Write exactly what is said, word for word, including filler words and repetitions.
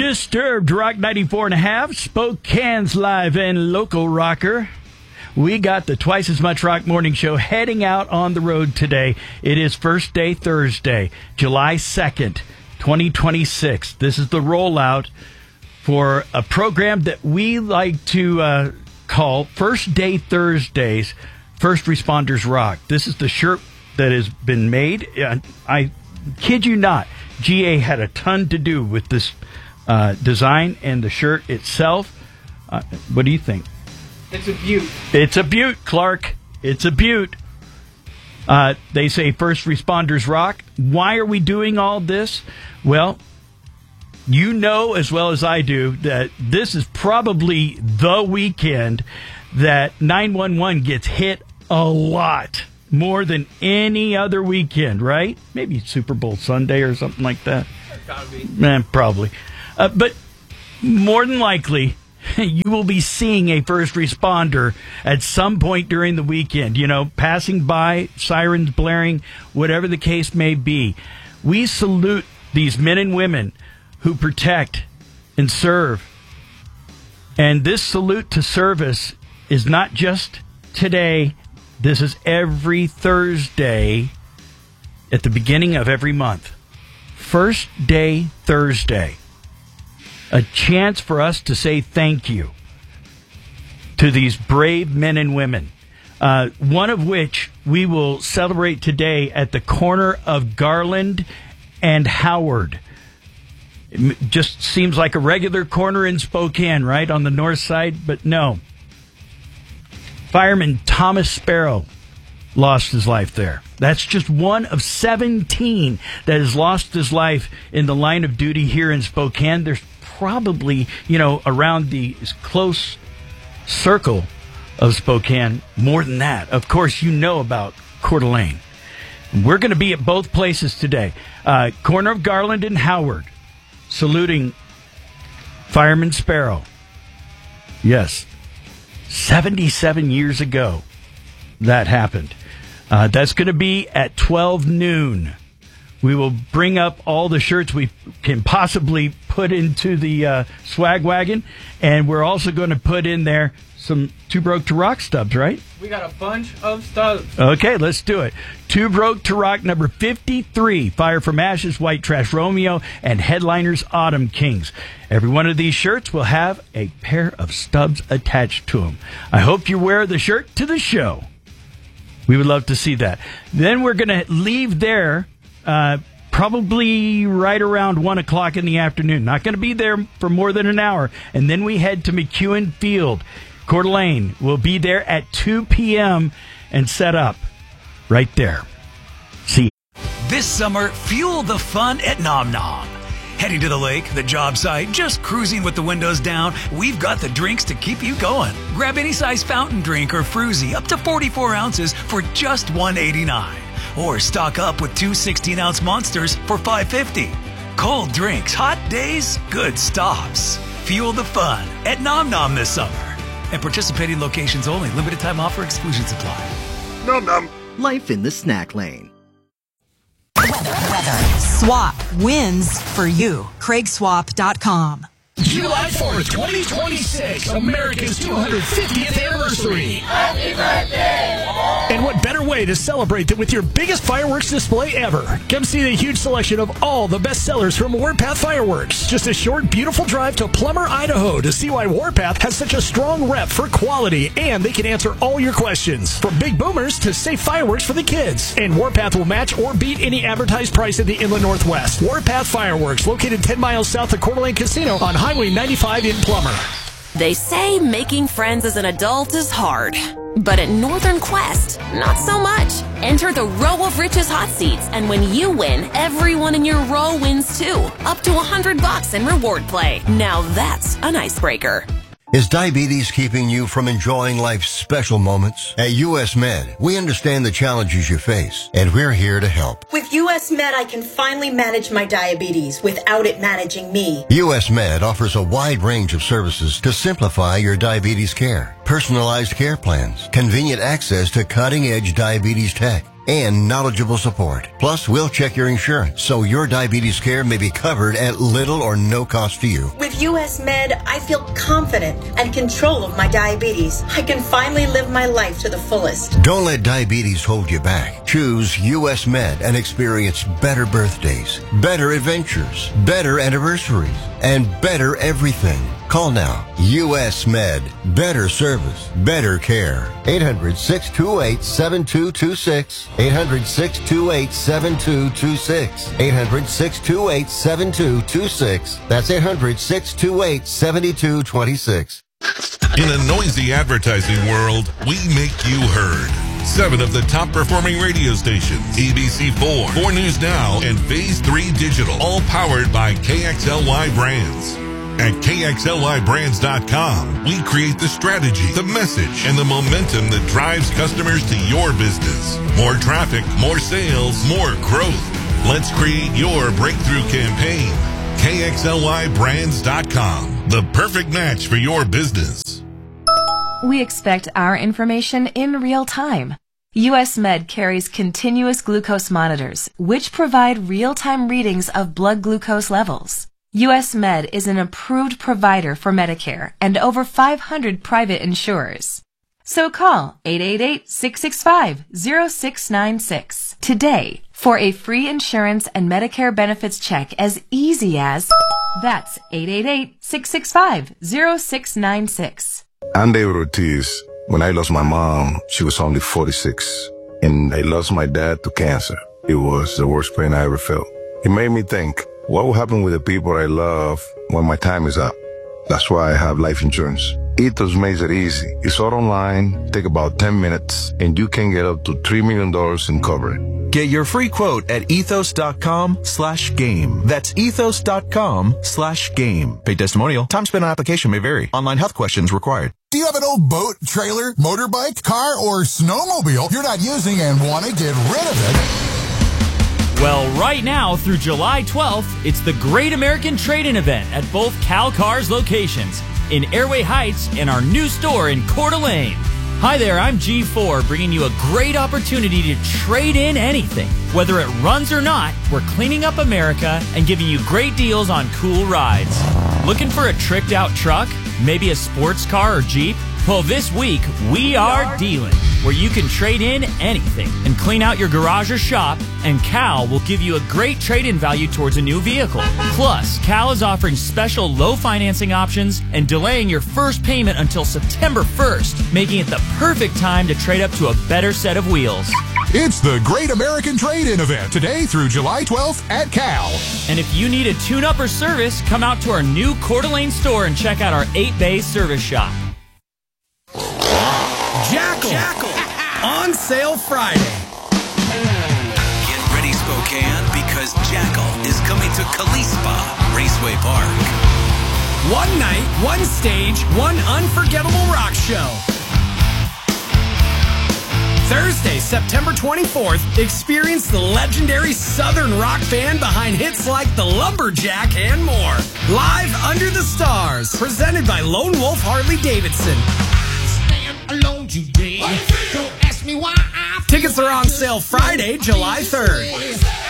Disturbed, Rock ninety-four and a half, Spokane's live and local rocker. We got the Twice as Much Rock Morning Show heading out on the road today. It is First Day Thursday, July second, twenty twenty-six. This is the rollout for a program that we like to uh, call First Day Thursdays, First Responders Rock. This is the shirt that has been made. Uh, I kid you not, G A had a ton to do with this uh, design and the shirt itself. Uh, what do you think? It's a beaut. It's a beaut, Clark. It's a beaut. Uh, they say First Responders Rock. Why are we doing all this? Well, you know as well as I do that this is probably the weekend that nine one one gets hit a lot. More than any other weekend, right? Maybe Super Bowl Sunday or something like that. Gotta be. Man, probably. Uh, but more than likely, you will be seeing a first responder at some point during the weekend, you know, passing by, sirens blaring, whatever the case may be. We salute these men and women who protect and serve. And this salute to service is not just today. This is every Thursday at the beginning of every month. First Day Thursday. A chance for us to say thank you to these brave men and women, uh, one of which we will celebrate today at the corner of Garland and Howard. It just seems like a regular corner in Spokane, right, on the north side, but no. Fireman Thomas Sparrow lost his life there. That's just one of seventeen that has lost his life in the line of duty here in Spokane. There's probably, you know, around the close circle of Spokane, more than that. Of course, you know about Coeur d'Alene. We're going to be at both places today. Uh, corner of Garland and Howard, saluting Fireman Sparrow. Yes, seventy-seven years ago that happened. Uh, that's going to be at twelve noon. We will bring up all the shirts we can possibly put into the uh, swag wagon, and we're also going to put in there some Too Broke to Rock stubs, right? We got a bunch of stubs. Okay, let's do it. Too Broke to Rock number fifty-three, Fire from Ashes, White Trash Romeo, and Headliners Autumn Kings. Every one of these shirts will have a pair of stubs attached to them. I hope you wear the shirt to the show. We would love to see that. Then we're going to leave there Uh, probably right around one o'clock in the afternoon. Not going to be there for more than an hour. And then we head to McEwen Field. Coeur d'Alene will be there at two p.m. and set up right there. See. This summer, fuel the fun at Nom Nom. Heading to the lake, the job site, just cruising with the windows down, we've got the drinks to keep you going. Grab any size fountain drink or fruzy up to forty-four ounces for just one eighty-nine. Or stock up with two sixteen-ounce monsters for five fifty. Cold drinks, hot days, good stops. Fuel the fun at Nom Nom this summer. And participating locations only. Limited time offer. Exclusions apply. Nom Nom. Life in the snack lane. Weather. Weather. Swap wins for you. Craig Swap dot com. July fourth, twenty twenty-six, America's two hundred fiftieth anniversary. Happy birthday! And what better way to celebrate than with your biggest fireworks display ever? Come see the huge selection of all the best sellers from Warpath Fireworks. Just a short, beautiful drive to Plummer, Idaho to see why Warpath has such a strong rep for quality, and they can answer all your questions. From big boomers to safe fireworks for the kids. And Warpath will match or beat any advertised price in the Inland Northwest. Warpath Fireworks, located ten miles south of Coeur d'Alene Casino on Highway ninety-five in Plummer. They say making friends as an adult is hard. But at Northern Quest, not so much. Enter the Row of Riches hot seats, and when you win, everyone in your row wins too. Up to one hundred bucks in reward play. Now that's an icebreaker. Is diabetes keeping you from enjoying life's special moments? At U S Med, we understand the challenges you face, and we're here to help. With U S Med, I can finally manage my diabetes without it managing me. U S Med offers a wide range of services to simplify your diabetes care. Personalized care plans, convenient access to cutting-edge diabetes tech, and knowledgeable support. Plus, we'll check your insurance so your diabetes care may be covered at little or no cost to you. With U S Med, I feel confident and control of my diabetes. I can finally live my life to the fullest. Don't let diabetes hold you back. Choose U S Med and experience better birthdays, better adventures, better anniversaries, and better everything. Call now. U S Med. Better service. Better care. eight hundred, six two eight, seven two two six. eight hundred, six two eight, seven two two six. eight hundred, six two eight, seven two two six. That's eight hundred, six two eight, seven two two six. In a noisy advertising world, we make you heard. Seven of the top performing radio stations, A B C four, four News Now, and Phase three Digital, all powered by K X L Y Brands. At K X L Y brands dot com, we create the strategy, the message, and the momentum that drives customers to your business. More traffic, more sales, more growth. Let's create your breakthrough campaign. K X L Y brands dot com, the perfect match for your business. We expect our information in real time. U S Med carries continuous glucose monitors, which provide real-time readings of blood glucose levels. U S Med is an approved provider for Medicare and over five hundred private insurers. So call eight eight eight, six six five, zero six nine six today for a free insurance and Medicare benefits check as easy as that's eight eight eight, six six five, zero six nine six. I'm David Ortiz. When I lost my mom, she was only forty-six, and I lost my dad to cancer. It was the worst pain I ever felt. It made me think, what will happen with the people I love when my time is up? That's why I have life insurance. Ethos makes it easy. It's all online, take about ten minutes, and you can get up to three million dollars in coverage. Get your free quote at ethos.com slash game. That's ethos.com slash game. Paid testimonial. Time spent on application may vary. Online health questions required. Do you have an old boat, trailer, motorbike, car, or snowmobile you're not using and want to get rid of it? Well, right now through July twelfth, it's the Great American Trade-In event at both Cal Cars locations in Airway Heights and our new store in Coeur d'Alene. Hi there, I'm G four, bringing you a great opportunity to trade in anything. Whether it runs or not, we're cleaning up America and giving you great deals on cool rides. Looking for a tricked out truck? Maybe a sports car or Jeep? Well, this week, we are dealing, where you can trade in anything and clean out your garage or shop, and Cal will give you a great trade-in value towards a new vehicle. Plus, Cal is offering special low financing options and delaying your first payment until September first, making it the perfect time to trade up to a better set of wheels. It's the Great American Trade-In event today through July twelfth at Cal. And if you need a tune-up or service, come out to our new Coeur d'Alene store and check out our eight-bay service shop. Jackal, Jackal on sale Friday. Get ready, Spokane, because Jackal is coming to Kalispah Raceway Park. One night, one stage, one unforgettable rock show. Thursday, September twenty-fourth, experience the legendary Southern rock band behind hits like The Lumberjack and more. Live Under the Stars, presented by Lone Wolf Harley Davidson. Alone today. Don't ask me why I Tickets are on sale Friday, July third.